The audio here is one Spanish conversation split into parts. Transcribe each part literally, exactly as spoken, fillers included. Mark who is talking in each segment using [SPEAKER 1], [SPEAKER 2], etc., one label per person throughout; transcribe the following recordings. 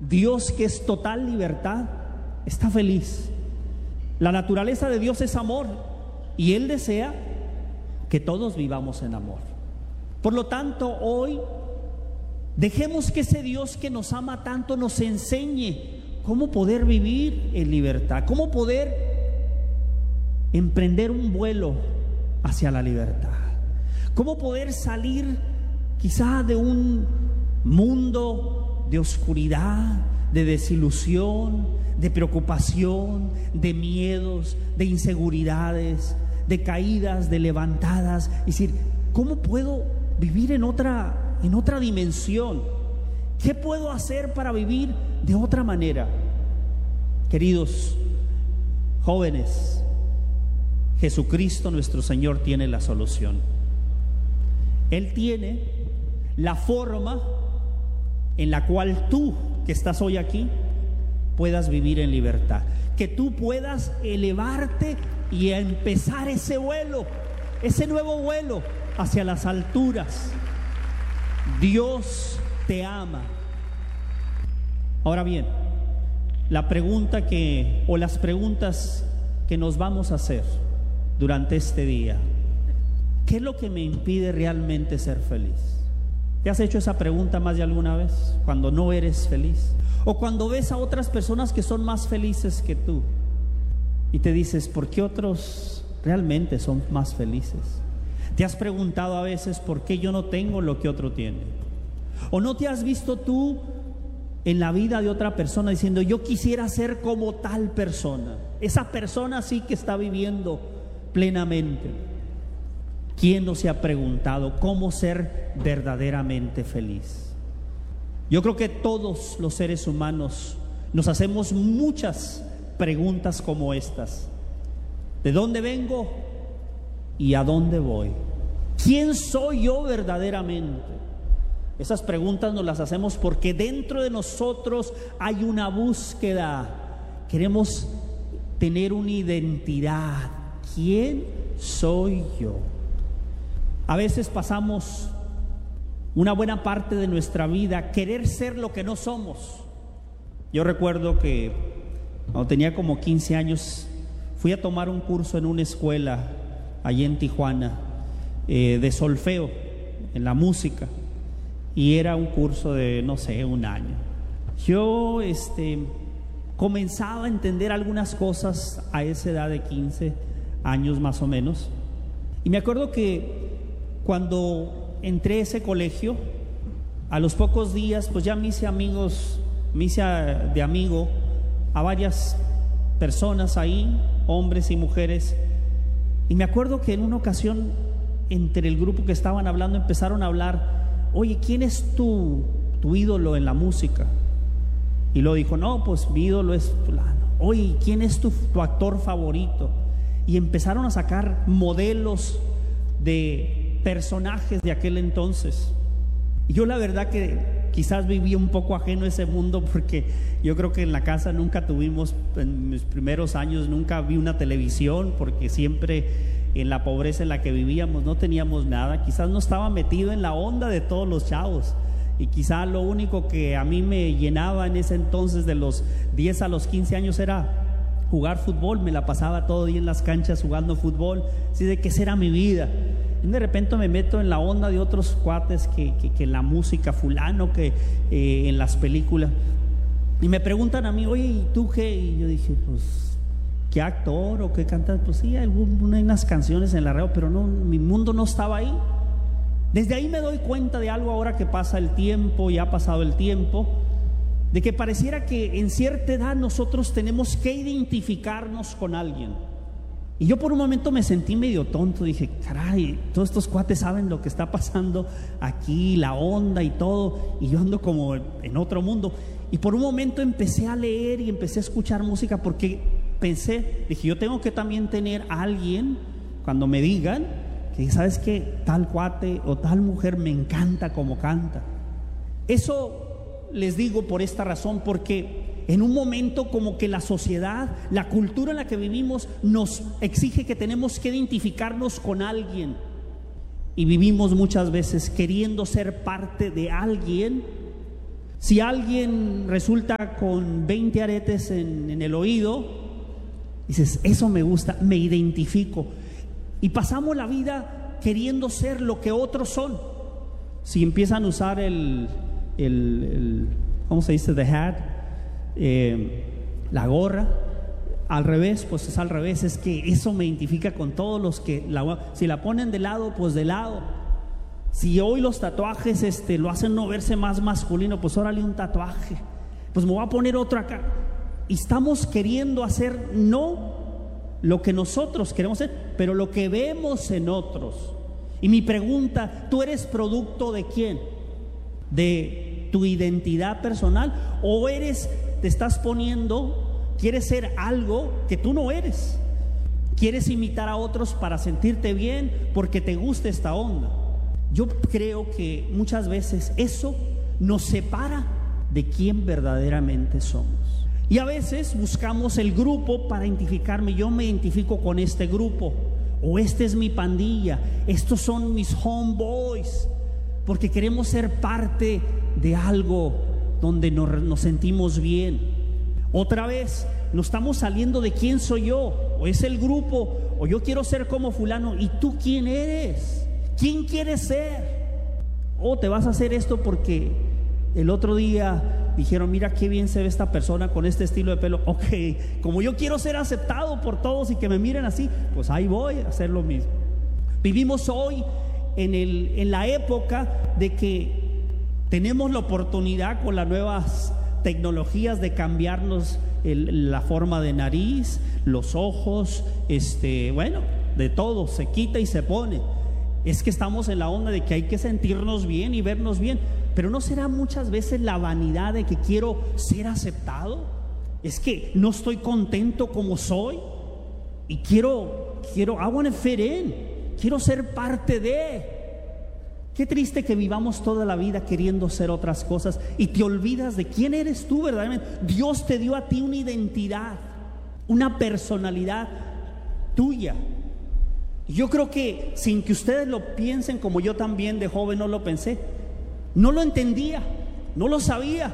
[SPEAKER 1] Dios, que es total libertad, está feliz. La naturaleza de Dios es amor y Él desea que todos vivamos en amor. Por lo tanto, hoy dejemos que ese Dios que nos ama tanto nos enseñe cómo poder vivir en libertad, cómo poder emprender un vuelo hacia la libertad, cómo poder salir quizá de un mundo de oscuridad, de desilusión, de preocupación, de miedos, de inseguridades, de caídas, de levantadas. Es decir, ¿cómo puedo vivir en otra, en otra dimensión? ¿Qué puedo hacer para vivir de otra manera? Queridos jóvenes, Jesucristo nuestro Señor tiene la solución. Él tiene la forma en la cual tú, que estás hoy aquí, puedas vivir en libertad, que tú puedas elevarte y empezar ese vuelo, ese nuevo vuelo hacia las alturas. Dios te ama. Ahora bien, la pregunta que, o las preguntas que nos vamos a hacer durante este día: ¿qué es lo que me impide realmente ser feliz? ¿Te has hecho esa pregunta más de alguna vez? Cuando no eres feliz, o cuando ves a otras personas que son más felices que tú y te dices, ¿por qué otros realmente son más felices? ¿Te has preguntado a veces por qué yo no tengo lo que otro tiene? ¿O no te has visto tú en la vida de otra persona diciendo, yo quisiera ser como tal persona? Esa persona sí que está viviendo plenamente. ¿Quién no se ha preguntado cómo ser verdaderamente feliz? Yo creo que todos los seres humanos nos hacemos muchas preguntas como estas: ¿de dónde vengo y a dónde voy? ¿Quién soy yo verdaderamente? Esas preguntas nos las hacemos porque dentro de nosotros hay una búsqueda. Queremos tener una identidad. ¿Quién soy yo? A veces pasamos una buena parte de nuestra vida querer ser lo que no somos. Yo recuerdo que cuando tenía como quince años fui a tomar un curso en una escuela allí en Tijuana, eh, de solfeo, en la música, y era un curso de, no sé, un año. Yo este, comenzaba a entender algunas cosas a esa edad de quince años más o menos, y me acuerdo que cuando entré a ese colegio, a los pocos días, pues ya me hice amigos, me hice de amigo a varias personas ahí, hombres y mujeres. Y me acuerdo que en una ocasión, entre el grupo que estaban hablando, empezaron a hablar, oye, ¿quién es tu, tu ídolo en la música? Y luego dijo, no, pues mi ídolo es fulano. Oye, ¿quién es tu, tu actor favorito? Y empezaron a sacar modelos de personajes de aquel entonces. Y yo la verdad que quizás viví un poco ajeno a ese mundo, porque yo creo que en la casa nunca tuvimos, en mis primeros años nunca vi una televisión, porque siempre en la pobreza en la que vivíamos no teníamos nada. Quizás no estaba metido en la onda de todos los chavos, y quizás lo único que a mí me llenaba en ese entonces, de los diez a los quince años, era jugar fútbol. Me la pasaba todo día en las canchas jugando fútbol, así de que esa era mi vida. Y de repente me meto en la onda de otros cuates que, que, que la música, fulano, que eh, en las películas, y me preguntan a mí, oye, ¿y tú qué? Y yo dije, pues, ¿qué actor o qué cantas? Pues sí, hay unas canciones en la radio, pero no, mi mundo no estaba ahí. Desde ahí me doy cuenta de algo ahora que pasa el tiempo, y ha pasado el tiempo, de que pareciera que en cierta edad nosotros tenemos que identificarnos con alguien. Y yo por un momento me sentí medio tonto. Dije, caray, todos estos cuates saben lo que está pasando aquí, la onda y todo, y yo ando como en otro mundo. Y por un momento empecé a leer y empecé a escuchar música, porque pensé, dije, yo tengo que también tener a alguien, cuando me digan que sabes que tal cuate o tal mujer me encanta como canta. Eso les digo por esta razón, porque en un momento como que la sociedad, la cultura en la que vivimos, nos exige que tenemos que identificarnos con alguien, y vivimos muchas veces queriendo ser parte de alguien, Si alguien resulta con veinte aretes en, en el oído, dices, eso me gusta, me identifico. Y pasamos la vida queriendo ser lo que otros son. Si empiezan a usar el, el, el ¿cómo se dice? The hat, eh, la gorra, al revés, pues es al revés. Es que eso me identifica con todos los que la, si la ponen de lado, pues de lado. Si hoy los tatuajes este, lo hacen no verse más masculino, pues órale un tatuaje, pues me voy a poner otro acá. Y estamos queriendo hacer no lo que nosotros queremos hacer, pero lo que vemos en otros. Y mi pregunta, ¿tú eres producto de quién? ¿De tu identidad personal? ¿O eres, te estás poniendo, quieres ser algo que tú no eres? ¿Quieres imitar a otros para sentirte bien porque te gusta esta onda? Yo creo que muchas veces eso nos separa de quién verdaderamente somos. Y a veces buscamos el grupo para identificarme. Yo me identifico con este grupo, o esta es mi pandilla, estos son mis homeboys, porque queremos ser parte de algo donde nos, nos sentimos bien. Otra vez nos estamos saliendo de quién soy yo, o es el grupo, o yo quiero ser como fulano. ¿Y tú quién eres? ¿Quién quieres ser? O te vas a hacer esto porque el otro día dijeron, mira qué bien se ve esta persona con este estilo de pelo. Ok, como yo quiero ser aceptado por todos y que me miren así, pues ahí voy a hacer lo mismo. Vivimos hoy en, el, en la época de que tenemos la oportunidad con las nuevas tecnologías de cambiarnos el, la forma de nariz, los ojos, este, bueno, de todo, se quita y se pone. Es que estamos en la onda de que hay que sentirnos bien y vernos bien. Pero ¿no será muchas veces la vanidad de que quiero ser aceptado? Es que no estoy contento como soy y quiero, quiero, I want to fit in, quiero ser parte de. Qué triste que vivamos toda la vida queriendo ser otras cosas y te olvidas de quién eres tú verdaderamente. Dios te dio a ti una identidad, una personalidad tuya. Yo creo que sin que ustedes lo piensen, como yo también de joven no lo pensé, no lo entendía, no lo sabía,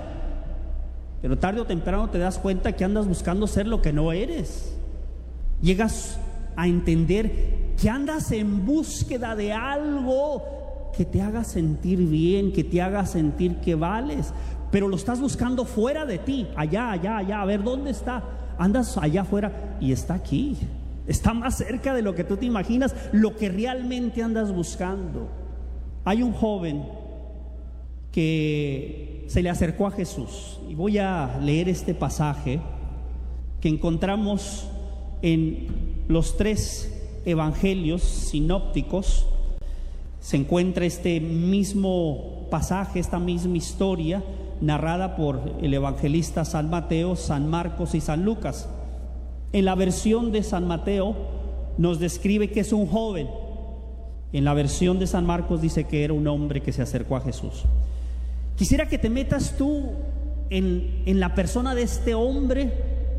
[SPEAKER 1] pero tarde o temprano te das cuenta que andas buscando ser lo que no eres. Llegas a entender que andas en búsqueda de algo que te haga sentir bien, que te haga sentir que vales, pero lo estás buscando fuera de ti, allá, allá, allá, a ver dónde está. Andas allá afuera y está aquí. Está más cerca de lo que tú te imaginas, lo que realmente andas buscando. Hay un joven que se le acercó a Jesús, y voy a leer este pasaje que encontramos en los tres evangelios sinópticos. Se encuentra este mismo pasaje, esta misma historia narrada por el evangelista San Mateo, San Marcos y San Lucas. En la versión de San Mateo nos describe que es un joven. En la versión de San Marcos dice que era un hombre que se acercó a Jesús. Quisiera que te metas tú en, en la persona de este hombre,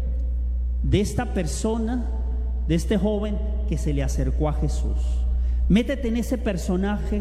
[SPEAKER 1] de esta persona, de este joven que se le acercó a Jesús. Métete en ese personaje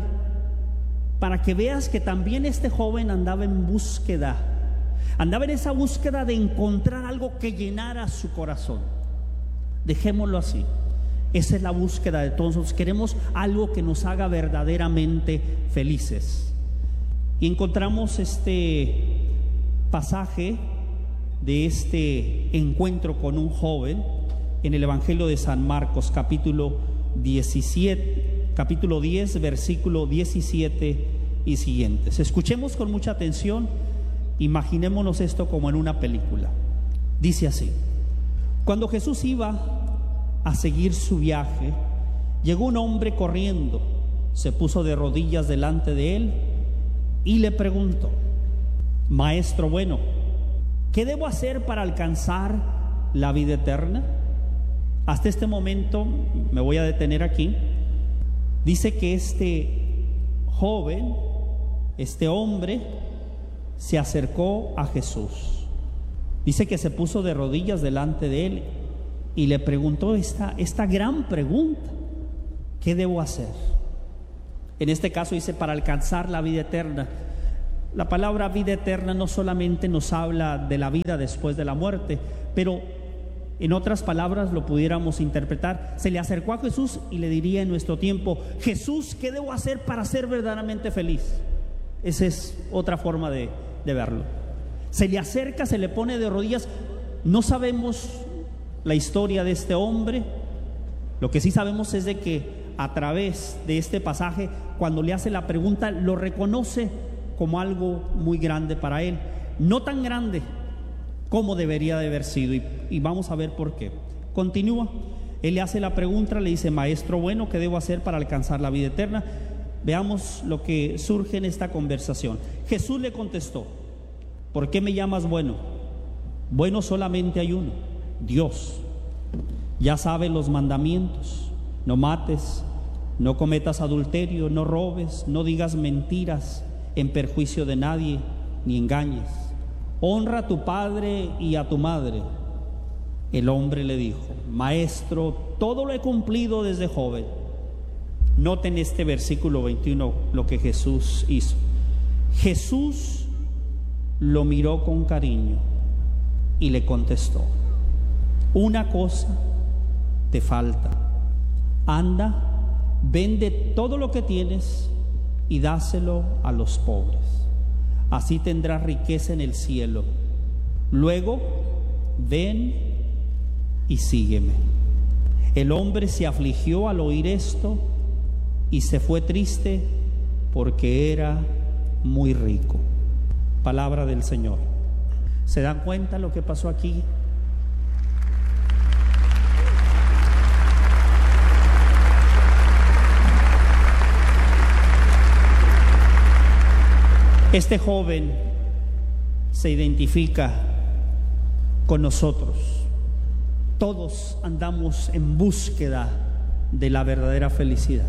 [SPEAKER 1] para que veas que también este joven andaba en búsqueda, andaba en esa búsqueda de encontrar algo que llenara su corazón. Dejémoslo así. Esa es la búsqueda de todos nosotros. Queremos algo que nos haga verdaderamente felices. Y encontramos este pasaje de este encuentro con un joven en el Evangelio de San Marcos, capítulo diecisiete, capítulo diez, versículo diecisiete y siguientes. Escuchemos con mucha atención. Imaginémonos esto como en una película. Dice así: cuando Jesús iba a seguir su viaje, llegó un hombre corriendo, se puso de rodillas delante de él y le preguntó: Maestro bueno, ¿qué debo hacer para alcanzar la vida eterna? Hasta este momento me voy a detener aquí. Dice que este joven, este hombre, se acercó a Jesús. Dice que se puso de rodillas delante de él y le preguntó esta, esta gran pregunta: ¿qué debo hacer? En este caso dice para alcanzar la vida eterna. La palabra vida eterna no solamente nos habla de la vida después de la muerte, pero en otras palabras lo pudiéramos interpretar. Se le acercó a Jesús y le diría en nuestro tiempo: Jesús, ¿qué debo hacer para ser verdaderamente feliz? Esa es otra forma de, de verlo. Se le acerca, se le pone de rodillas. No sabemos la historia de este hombre. Lo que sí sabemos es de que a través de este pasaje, cuando le hace la pregunta, lo reconoce como algo muy grande para él, no tan grande como debería de haber sido, y, y vamos a ver por qué. Continúa, él le hace la pregunta, le dice: Maestro bueno, ¿qué debo hacer para alcanzar la vida eterna? Veamos lo que surge en esta conversación. Jesús le contestó: ¿por qué me llamas bueno? Bueno solamente hay uno, Dios. Ya sabes los mandamientos: no mates, no cometas adulterio, no robes, no digas mentiras en perjuicio de nadie, ni engañes. Honra a tu padre y a tu madre. El hombre le dijo: Maestro, todo lo he cumplido desde joven. Noten este versículo veintiuno, lo que Jesús hizo. Jesús lo miró con cariño y le contestó: una cosa te falta. Anda, vende todo lo que tienes y dáselo a los pobres. Así tendrás riqueza en el cielo. Luego, ven y sígueme. El hombre se afligió al oír esto y se fue triste porque era muy rico. Palabra del Señor. ¿Se dan cuenta lo que pasó aquí? Este joven se identifica con nosotros. Todos andamos en búsqueda de la verdadera felicidad.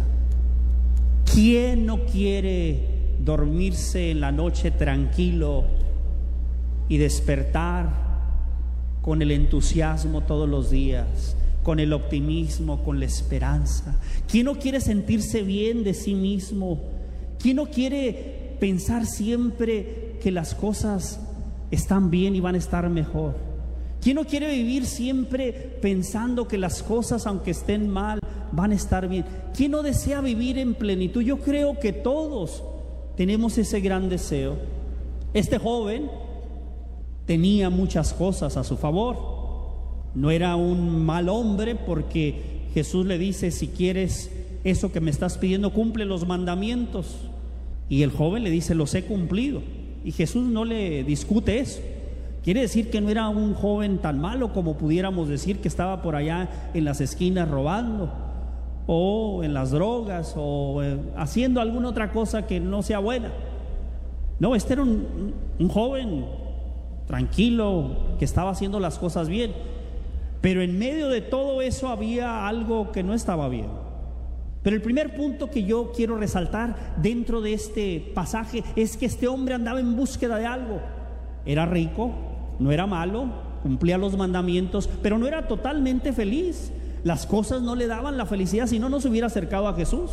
[SPEAKER 1] ¿Quién no quiere dormirse en la noche tranquilo y despertar con el entusiasmo todos los días, con el optimismo, con la esperanza? ¿Quién no quiere sentirse bien de sí mismo? ¿Quién no quiere pensar siempre que las cosas están bien y van a estar mejor? ¿Quién no quiere vivir siempre pensando que las cosas, aunque estén mal, van a estar bien? ¿Quién no desea vivir en plenitud? Yo creo que todos tenemos ese gran deseo. Este joven tenía muchas cosas a su favor. No era un mal hombre, porque Jesús le dice: si quieres eso que me estás pidiendo, cumple los mandamientos. Y el joven le dice: los he cumplido. Y Jesús no le discute eso. Quiere decir que no era un joven tan malo como pudiéramos decir, que estaba por allá en las esquinas robando, o en las drogas, o eh, haciendo alguna otra cosa que no sea buena. No, este era un, un joven tranquilo, que estaba haciendo las cosas bien. Pero en medio de todo eso había algo que no estaba bien. Pero el primer punto que yo quiero resaltar dentro de este pasaje es que este hombre andaba en búsqueda de algo. Era rico, no era malo, cumplía los mandamientos, pero no era totalmente feliz. Las cosas no le daban la felicidad, si no, no se hubiera acercado a Jesús.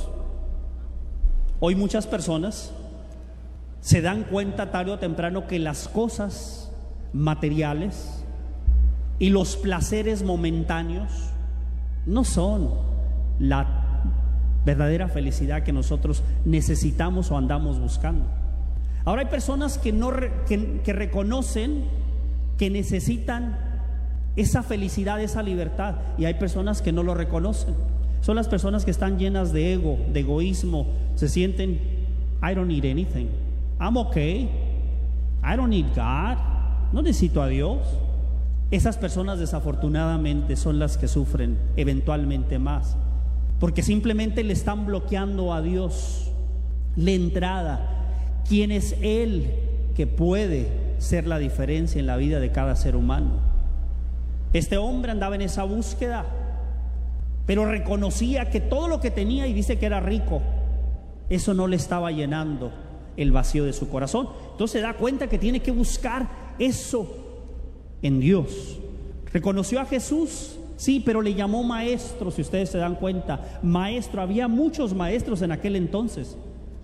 [SPEAKER 1] Hoy muchas personas se dan cuenta tarde o temprano que las cosas materiales y los placeres momentáneos no son la verdadera felicidad que nosotros necesitamos o andamos buscando. Ahora hay personas que, no re, que, que reconocen que necesitan esa felicidad, esa libertad, y hay personas que no lo reconocen. Son las personas que están llenas de ego, de egoísmo. Se sienten: I don't need anything, I'm okay, I don't need God, no necesito a Dios. Esas personas desafortunadamente son las que sufren eventualmente más, porque simplemente le están bloqueando a Dios la entrada. ¿Quién es Él que puede ser la diferencia en la vida de cada ser humano? Este hombre andaba en esa búsqueda, pero reconocía que todo lo que tenía, y dice que era rico, eso no le estaba llenando el vacío de su corazón. Entonces se da cuenta que tiene que buscar eso en Dios. Reconoció a Jesús, sí, pero le llamó maestro. Si ustedes se dan cuenta, maestro, había muchos maestros en aquel entonces.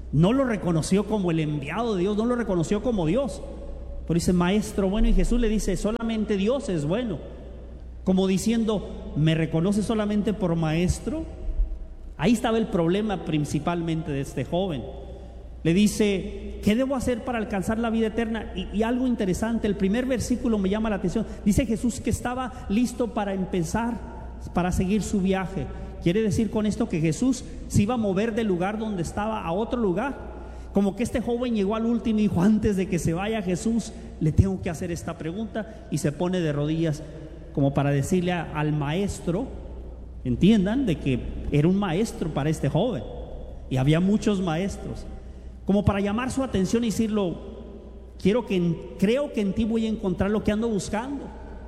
[SPEAKER 1] No lo reconoció como el enviado de Dios, no lo reconoció como Dios. Pero dice, maestro bueno, y Jesús le dice, solamente Dios es bueno. Como diciendo, ¿me reconoce solamente por maestro? Ahí estaba el problema principalmente de este joven. Le dice, ¿qué debo hacer para alcanzar la vida eterna? Y, y algo interesante, el primer versículo me llama la atención. Dice Jesús que estaba listo para empezar, para seguir su viaje. Quiere decir con esto que Jesús se iba a mover del lugar donde estaba a otro lugar. Como que este joven llegó al último y dijo, antes de que se vaya Jesús, le tengo que hacer esta pregunta. Y se pone de rodillas como para decirle a, al maestro, entiendan de que era un maestro para este joven. Y había muchos maestros. Como para llamar su atención y decirlo, quiero que, creo que en ti voy a encontrar lo que ando buscando.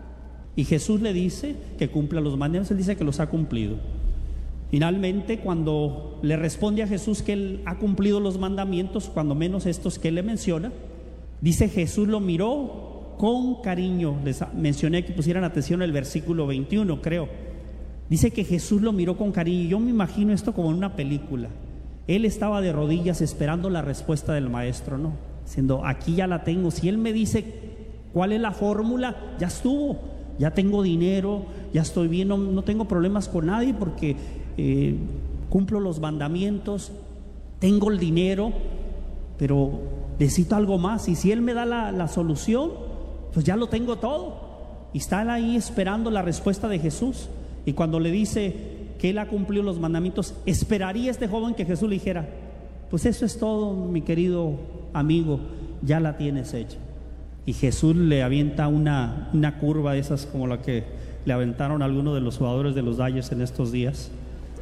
[SPEAKER 1] Y Jesús le dice que cumpla los mandamientos. Él dice que los ha cumplido. Finalmente, cuando le responde a Jesús que él ha cumplido los mandamientos, cuando menos estos que él le menciona, dice Jesús lo miró con cariño. Les mencioné que pusieran atención al versículo veintiuno, creo. Dice que Jesús lo miró con cariño. Yo me imagino esto como en una película. Él estaba de rodillas esperando la respuesta del maestro, ¿no? Diciendo, aquí ya la tengo. Si él me dice cuál es la fórmula, ya estuvo. Ya tengo dinero, ya estoy bien, no, no tengo problemas con nadie porque eh, cumplo los mandamientos, tengo el dinero, pero necesito algo más. Y si él me da la, la solución, pues ya lo tengo todo. Y está él ahí esperando la respuesta de Jesús. Y cuando le dice que él ha cumplido los mandamientos, esperaría este joven que Jesús le dijera, pues eso es todo, mi querido amigo, ya la tienes hecha. Y Jesús le avienta una, una curva de esas como la que le aventaron a algunos de los jugadores de los Dodgers en estos días.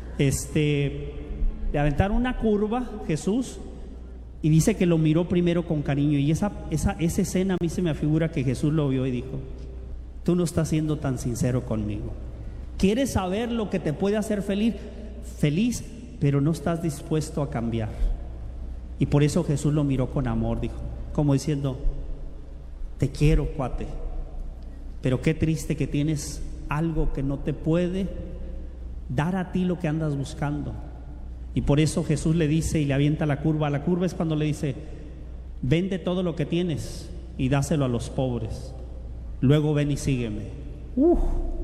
[SPEAKER 1] Este, le aventaron una curva Jesús y dice que lo miró primero con cariño. Y esa, esa, esa escena a mí se me afigura que Jesús lo vio y dijo, tú no estás siendo tan sincero conmigo. ¿Quieres saber lo que te puede hacer feliz? Feliz, pero no estás dispuesto a cambiar. Y por eso Jesús lo miró con amor, dijo, como diciendo, te quiero, cuate, pero qué triste que tienes algo que no te puede dar a ti lo que andas buscando. Y por eso Jesús le dice y le avienta la curva. La curva es cuando le dice, vende todo lo que tienes y dáselo a los pobres, luego ven y sígueme. Uh,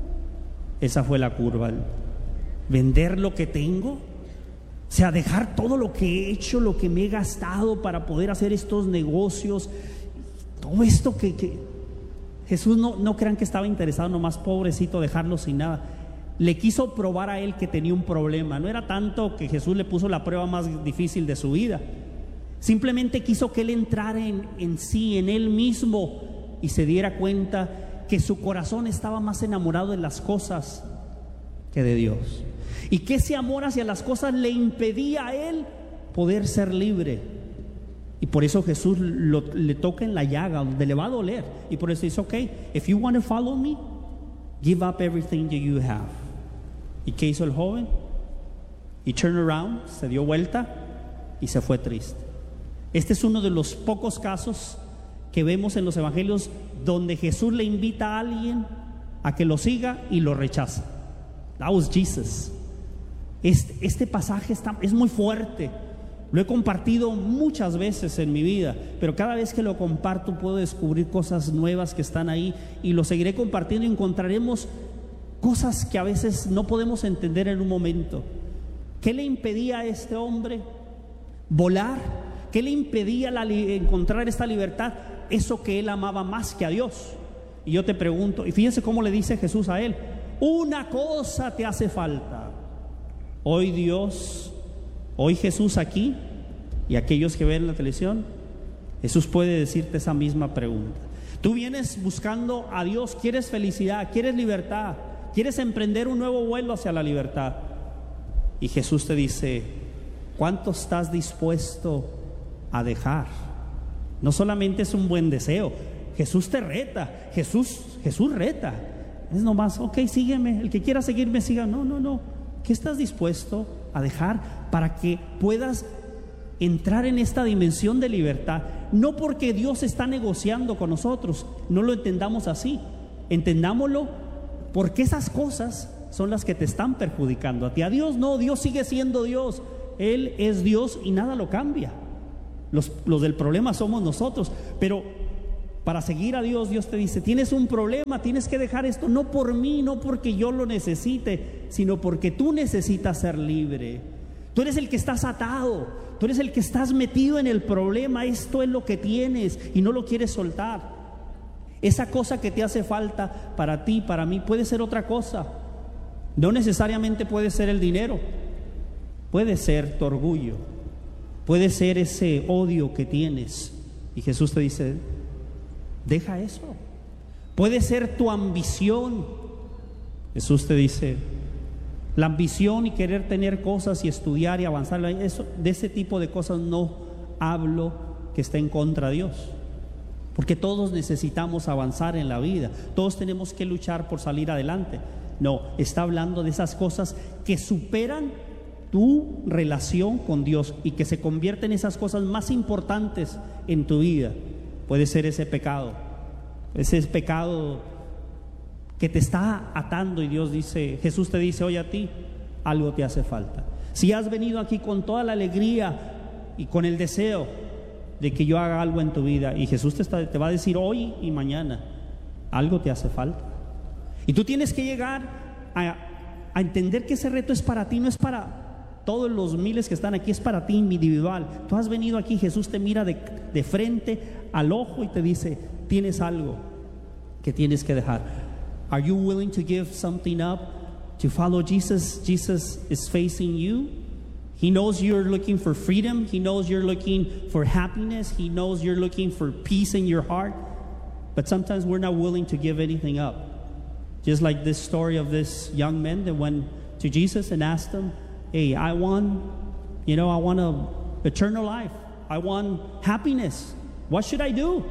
[SPEAKER 1] esa fue la curva. Vender lo que tengo, o sea, dejar todo lo que he hecho, lo que me he gastado para poder hacer estos negocios. Todo esto que, que Jesús no, no crean que estaba interesado nomás, pobrecito, dejarlo sin nada. Le quiso probar a él que tenía un problema. No era tanto que Jesús le puso la prueba más difícil de su vida. Simplemente quiso que él entrara en, en sí, en él mismo, y se diera cuenta que su corazón estaba más enamorado de las cosas que de Dios. Y que ese amor hacia las cosas le impedía a él poder ser libre. Y por eso Jesús lo, le toca en la llaga, donde le va a doler. Y por eso dice, ok, if you want to follow me, give up everything that you have. ¿Y qué hizo el joven? He turned around, se dio vuelta y se fue triste. Este es uno de los pocos casos que vemos en los evangelios donde Jesús le invita a alguien a que lo siga y lo rechaza. That was Jesus. Este, este pasaje está, es muy fuerte. Lo he compartido muchas veces en mi vida, pero cada vez que lo comparto puedo descubrir cosas nuevas que están ahí, y lo seguiré compartiendo y encontraremos cosas que a veces no podemos entender en un momento. ¿Qué le impedía a este hombre volar? ¿Qué le impedía la, encontrar esta libertad? Eso que él amaba más que a Dios. Y yo te pregunto, y fíjense cómo le dice Jesús a él, una cosa te hace falta. Hoy Dios, hoy Jesús aquí, y aquellos que ven la televisión, Jesús puede decirte esa misma pregunta. Tú vienes buscando a Dios, quieres felicidad, quieres libertad, quieres emprender un nuevo vuelo hacia la libertad, y Jesús te dice, ¿cuánto estás dispuesto a dejar? No solamente es un buen deseo, Jesús te reta, Jesús, Jesús reta. Es nomás, ok, sígueme, el que quiera seguirme, siga. No, no, no. ¿Qué estás dispuesto a dejar para que puedas entrar en esta dimensión de libertad? No porque Dios está negociando con nosotros, no lo entendamos así. Entendámoslo porque esas cosas son las que te están perjudicando a ti. A Dios no, Dios sigue siendo Dios. Él es Dios y nada lo cambia. Los, los del problema somos nosotros. Pero para seguir a Dios, Dios te dice, tienes un problema, tienes que dejar esto, no por mí, no porque yo lo necesite, sino porque tú necesitas ser libre. Tú eres el que estás atado, tú eres el que estás metido en el problema. Esto es lo que tienes y no lo quieres soltar. Esa cosa que te hace falta para ti, para mí, puede ser otra cosa. No necesariamente puede ser el dinero. Puede ser tu orgullo. Puede ser ese odio que tienes. Y Jesús te dice, deja eso. Puede ser tu ambición. Jesús te dice, la ambición y querer tener cosas y estudiar y avanzar, eso, de ese tipo de cosas no hablo que esté en contra de Dios. Porque todos necesitamos avanzar en la vida. Todos tenemos que luchar por salir adelante. No, está hablando de esas cosas que superan tu relación con Dios y que se convierten en esas cosas más importantes en tu vida. Puede ser ese pecado, ese pecado que te está atando, y Dios dice, Jesús te dice, oye, a ti algo te hace falta. Si has venido aquí con toda la alegría y con el deseo de que yo haga algo en tu vida, y Jesús te, está, te va a decir hoy y mañana, algo te hace falta. Y tú tienes que llegar a, a entender que ese reto es para ti, no es para todos los miles que están aquí, es para ti individual. Tú has venido aquí, Jesús te mira de, de frente al ojo y te dice, tienes algo que tienes que dejar. Are you willing to give something up to follow Jesus? Jesus is facing you. He knows you're looking for freedom. He knows you're looking for happiness. He knows you're looking for peace in your heart. But sometimes we're not willing to give anything up. Just like this story of this young man that went to Jesus and asked him, hey, I want, you know, I want a eternal life. I want happiness. What should I do?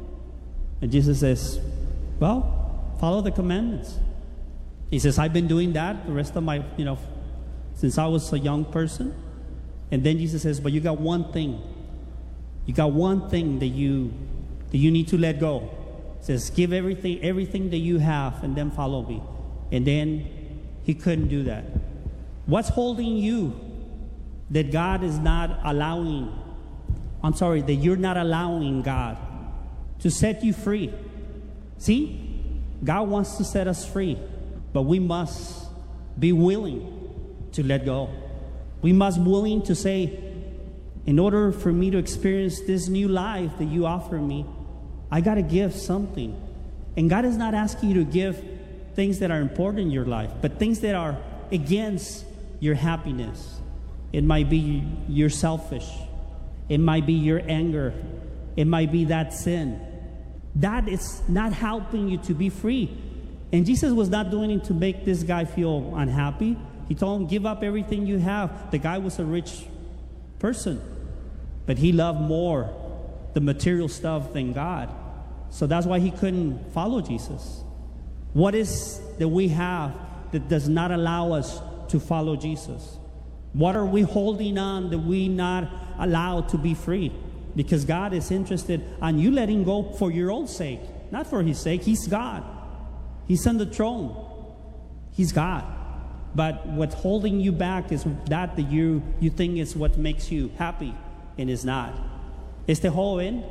[SPEAKER 1] And Jesus says, well, follow the commandments. He says, I've been doing that the rest of my, you know, since I was a young person. And then Jesus says, but you got one thing. You got one thing that you that you need to let go. He says, give everything, everything that you have, and then follow me. And then he couldn't do that. What's holding you that God is not allowing, I'm sorry, that you're not allowing God to set you free? See? God wants to set us free, but we must be willing to let go. We must be willing to say, in order for me to experience this new life that you offer me, I got to give something. And God is not asking you to give things that are important in your life, but things that are against your happiness. It might be you're selfish. It might be your anger. It might be that sin. That is not helping you to be free. And Jesus was not doing it to make this guy feel unhappy. He told him, give up everything you have. The guy was a rich person, but he loved more the material stuff than God. So that's why he couldn't follow Jesus. What is that we have that does not allow us to follow Jesus? What are we holding on that we not allowed to be free? Because God is interested on you letting go for your own sake, not for his sake. He's God. He's on the throne. He's God. But what's holding you back is that that you, you think is what makes you happy, and it's not. Este joven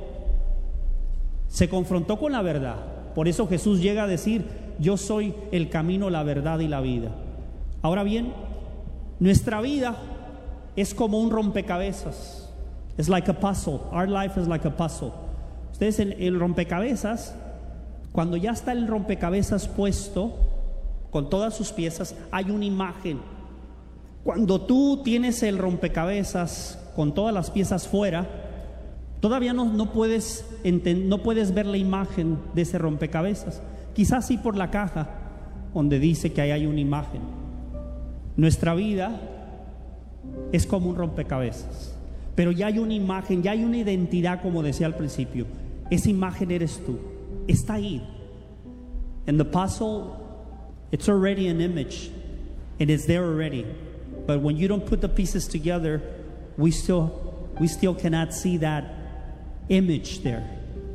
[SPEAKER 1] se confrontó con la verdad. Por eso Jesús llega a decir, yo soy el camino, la verdad y la vida. Ahora bien, nuestra vida es como un rompecabezas. It's like a puzzle. Our life is like a puzzle. Ustedes, el, el rompecabezas, cuando ya está el rompecabezas puesto con todas sus piezas, hay una imagen. Cuando tú tienes el rompecabezas con todas las piezas fuera, todavía no, no puedes enten, no puedes ver la imagen de ese rompecabezas. Quizás sí por la caja donde dice que ahí hay una imagen. Nuestra vida es como un rompecabezas. Pero ya hay una imagen, ya hay una identidad, como decía al principio. Esa imagen eres tú. Está ahí. And the puzzle, it's already an image. And it's there already. But when you don't put the pieces together, we still, we still cannot see that image there.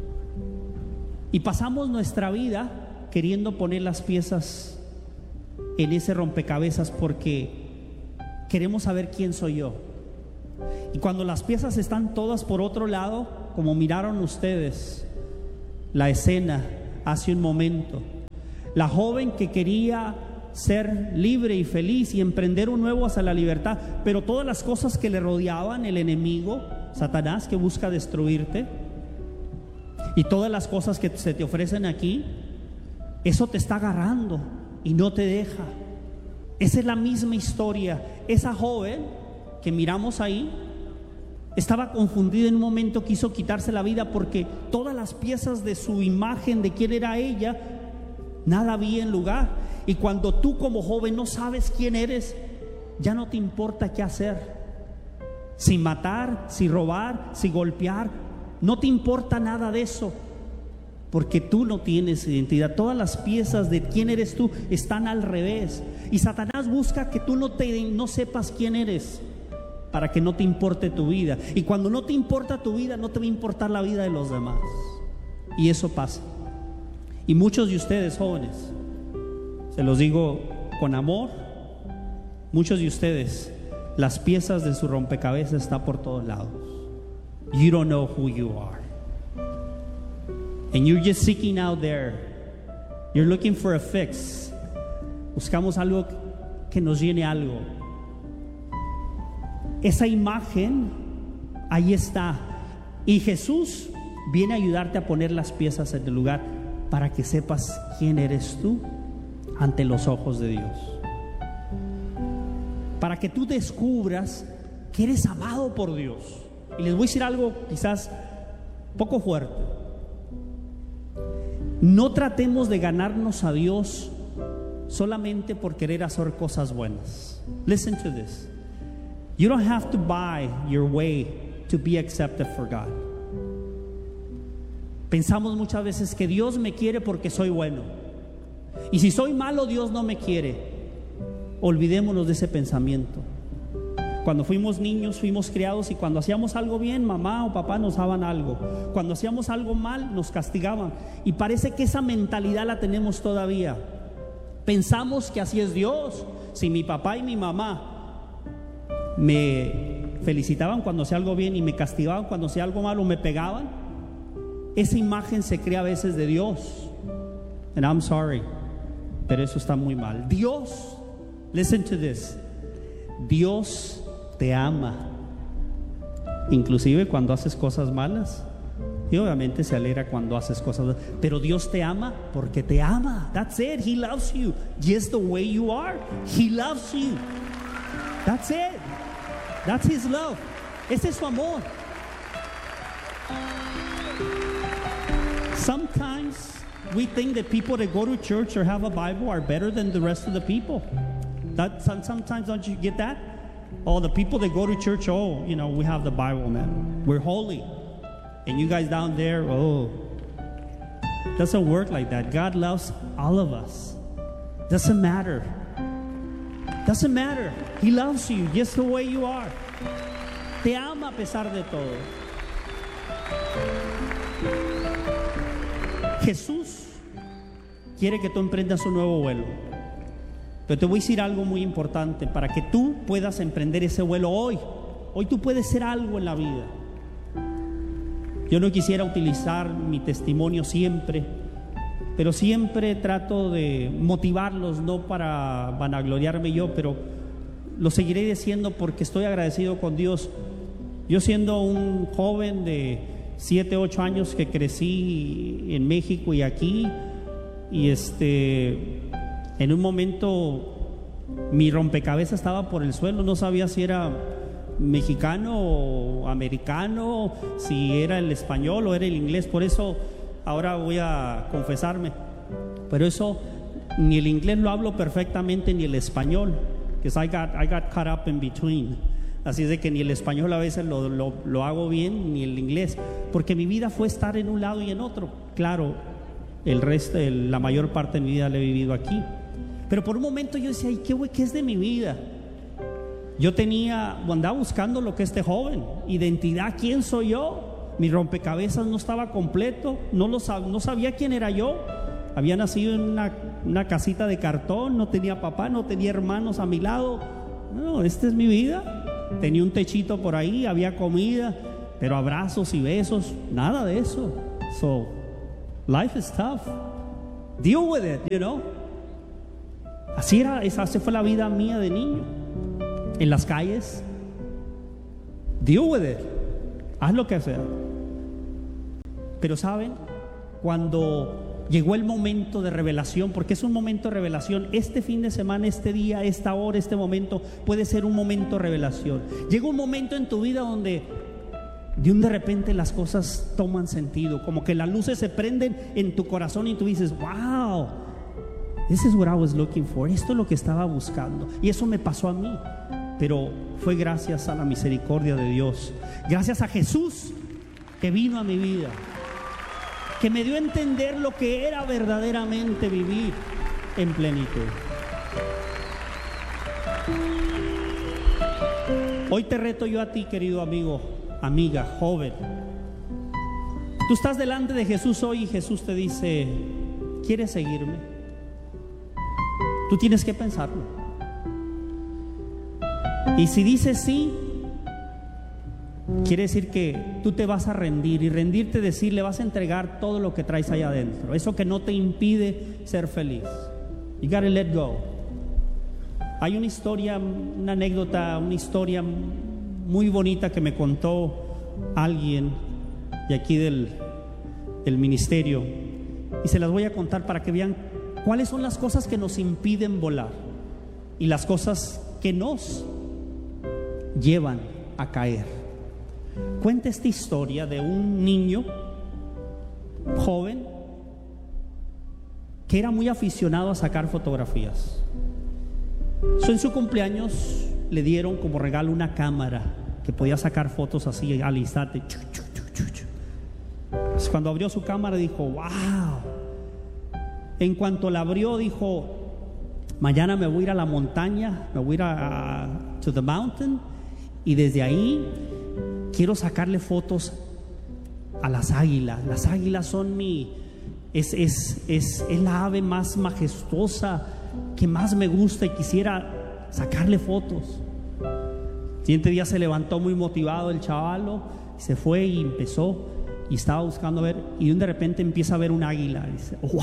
[SPEAKER 1] Y pasamos nuestra vida queriendo poner las piezas en ese rompecabezas porque queremos saber quién soy yo. Y cuando las piezas están todas por otro lado, como miraron ustedes la escena hace un momento, la joven que quería ser libre y feliz y emprender un nuevo hacia la libertad, pero todas las cosas que le rodeaban, el enemigo, Satanás, que busca destruirte, y todas las cosas que se te ofrecen aquí, eso te está agarrando y no te deja. Esa es la misma historia. Esa joven que miramos ahí estaba confundida. En un momento quiso quitarse la vida porque todas las piezas de su imagen de quién era ella, nada había en lugar. Y cuando tú como joven no sabes quién eres, ya no te importa qué hacer. Si matar, si robar, si golpear, no te importa nada de eso, porque tú no tienes identidad. Todas las piezas de quién eres tú están al revés. Y Satanás busca que tú no, te, no sepas quién eres, para que no te importe tu vida. Y cuando no te importa tu vida, no te va a importar la vida de los demás. Y eso pasa. Y muchos de ustedes jóvenes, se los digo con amor, muchos de ustedes, las piezas de su rompecabezas están por todos lados. You don't know who you are, and you're just seeking out there. You're looking for a fix. Buscamos algo que nos llene algo. Esa imagen ahí está, y Jesús viene a ayudarte a poner las piezas en el lugar para que sepas quién eres tú ante los ojos de Dios, para que tú descubras que eres amado por Dios. Y les voy a decir algo quizás poco fuerte. No tratemos de ganarnos a Dios solamente por querer hacer cosas buenas. Listen to this. You don't have to buy your way to be accepted for God. Pensamos muchas veces que Dios me quiere porque soy bueno, y si soy malo, Dios no me quiere. Olvidémonos de ese pensamiento. Cuando fuimos niños, fuimos criados, y cuando hacíamos algo bien, mamá o papá nos daban algo. Cuando hacíamos algo mal, nos castigaban. Y parece que esa mentalidad la tenemos todavía. Pensamos que así es Dios. Si mi papá y mi mamá me felicitaban cuando hacía algo bien y me castigaban cuando hacía algo malo, me pegaban, esa imagen se crea a veces de Dios. And I'm sorry, pero eso está muy mal. Dios, listen to this, Dios te ama, inclusive cuando haces cosas malas, y obviamente se alegra cuando haces cosas malas, pero Dios te ama porque te ama. That's it. He loves you just the way you are. He loves you. That's it. That's His love. Ese es su amor. Sometimes we think that people that go to church or have a Bible are better than the rest of the people. That sometimes, don't you get that? Oh, the people that go to church, oh, you know, we have the Bible, man. We're holy. And you guys down there, oh. Doesn't work like that. God loves all of us. Doesn't matter. Doesn't matter. He loves you just the way you are. Te ama a pesar de todo. Jesús quiere que tú emprendas un nuevo vuelo. Pero te voy a decir algo muy importante para que tú puedas emprender ese vuelo hoy. Hoy tú puedes ser algo en la vida. Yo no quisiera utilizar mi testimonio siempre, pero siempre trato de motivarlos, no para vanagloriarme yo, pero lo seguiré diciendo porque estoy agradecido con Dios. Yo, siendo un joven de siete, ocho años que crecí en México y aquí, y este, en un momento mi rompecabezas estaba por el suelo, no sabía si era mexicano o americano, si era el español o era el inglés. Por eso ahora voy a confesarme, pero eso ni el inglés lo hablo perfectamente ni el español, because I got, I got caught up in between. Así es de que ni el español a veces lo, lo, lo hago bien, ni el inglés, porque mi vida fue estar en un lado y en otro. Claro, el resto, el, la mayor parte de mi vida la he vivido aquí, pero por un momento yo decía, ¿y qué, qué es de mi vida? Yo tenía, andaba buscando lo que este joven, identidad, ¿quién soy yo? Mi rompecabezas no estaba completo, no, lo sab, no sabía quién era yo. Había nacido en una, una casita de cartón, no tenía papá, no tenía hermanos a mi lado. No, esta es mi vida. tenía un techito por ahí, había comida, pero abrazos y besos, nada de eso. So, life is tough. Deal with it, you know. Así era, esa fue la vida mía de niño. En las calles. Deal with it. Haz lo que sea. Pero saben, cuando llegó el momento de revelación, porque es un momento de revelación, este fin de semana, este día, esta hora, este momento puede ser un momento de revelación. Llega un momento en tu vida donde de un de repente las cosas toman sentido, como que las luces se prenden en tu corazón y tú dices, wow, this is what I was looking for. Esto es lo que estaba buscando. Y eso me pasó a mí, pero fue gracias a la misericordia de Dios, gracias a Jesús que vino a mi vida, que me dio a entender lo que era verdaderamente vivir en plenitud. Hoy te reto yo a ti, querido amigo, amiga, joven. Tú estás delante de Jesús hoy y Jesús te dice, ¿quieres seguirme? Tú tienes que pensarlo. Y si dices sí, quiere decir que tú te vas a rendir, y rendirte, decir, le vas a entregar todo lo que traes allá adentro, eso que no te impide ser feliz. You gotta let go. Hay una historia, una anécdota, una historia muy bonita que me contó alguien de aquí del, del ministerio, y se las voy a contar para que vean cuáles son las cosas que nos impiden volar y las cosas que nos llevan a caer. Cuenta esta historia de un niño joven que era muy aficionado a sacar fotografías. So, en su cumpleaños le dieron como regalo una cámara que podía sacar fotos así al instante. Pues cuando abrió su cámara dijo, wow. En cuanto la abrió dijo, mañana me voy a ir a la montaña, me voy a ir a, a to the mountain, y desde ahí quiero sacarle fotos a las águilas. Las águilas son mi, es, es, es, es la ave más majestuosa que más me gusta, y quisiera sacarle fotos. El siguiente día se levantó muy motivado el chavalo, y se fue y empezó, y estaba buscando a ver, y de repente empieza a ver un águila, y dice, wow,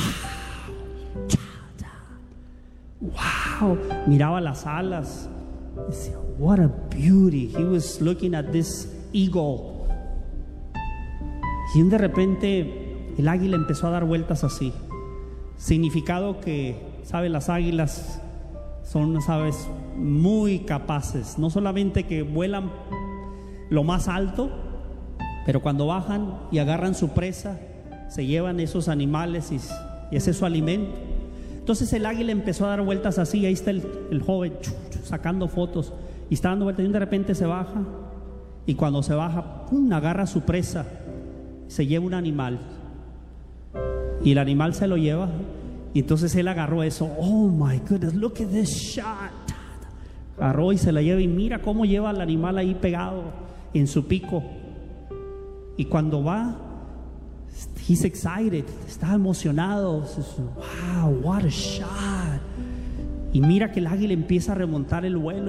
[SPEAKER 1] wow, miraba las alas, decía, what a beauty. He was looking at this eagle, y de repente el águila empezó a dar vueltas así. Significado que, ¿sabe? Las águilas son unas aves muy capaces, no solamente que vuelan lo más alto, pero cuando bajan y agarran su presa, se llevan esos animales y, y ese es su alimento. Entonces el águila empezó a dar vueltas así, y ahí está el, el joven sacando fotos, y está dando vueltas, y de repente se baja, y cuando se baja, ¡pum!, agarra su presa, se lleva un animal, y el animal se lo lleva. Y entonces él agarró eso, oh my goodness, look at this shot. Agarró y se la lleva, y mira cómo lleva al animal ahí pegado en su pico. Y cuando va, he's excited, está emocionado. Wow, what a shot. Y mira que el águila empieza a remontar el vuelo,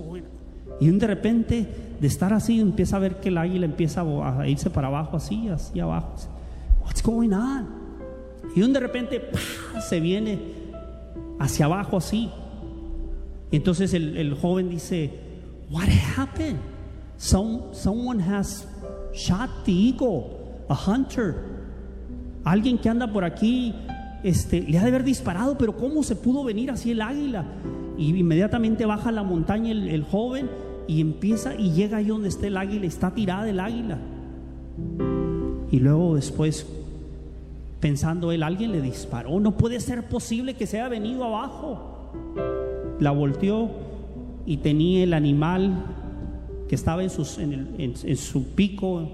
[SPEAKER 1] y de repente, de estar así, empieza a ver que el águila empieza a irse para abajo, así, así abajo. What's going on? Y de repente ¡pah!, se viene hacia abajo así. Y entonces el, el joven dice, what happened? Some, someone has shot the eagle, a hunter. Alguien que anda por aquí este, le ha de haber disparado, pero ¿cómo se pudo venir así el águila? Y inmediatamente baja a la montaña el, el joven, y empieza y llega ahí donde está el águila, está tirada el águila. Y luego después, pensando él, alguien le disparó, no puede ser posible que se haya venido abajo. La volteó y tenía el animal que estaba en, sus, en, el, en, en su pico,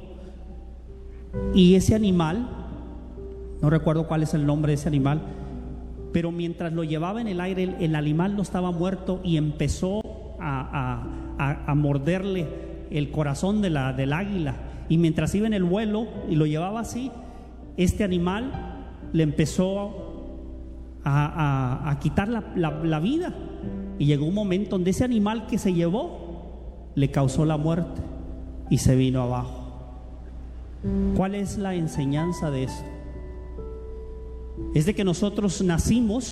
[SPEAKER 1] y ese animal, no recuerdo cuál es el nombre de ese animal, pero mientras lo llevaba en el aire, el, el animal no estaba muerto, y empezó a, a, a, a morderle el corazón de la, del águila. Y mientras iba en el vuelo y lo llevaba así, este animal le empezó a, a, a quitar la, la, la vida, y llegó un momento donde ese animal que se llevó le causó la muerte y se vino abajo. ¿Cuál es la enseñanza de esto? Es de que nosotros nacimos